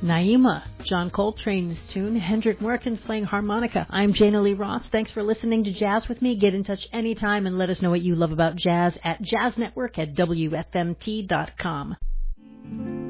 Naima, John Coltrane's tune, Hendrik Merkins playing harmonica. I'm Jana Lee Ross. Thanks for listening to Jazz with me. Get in touch anytime and let us know what you love about jazz at jazznetwork@wfmt.com.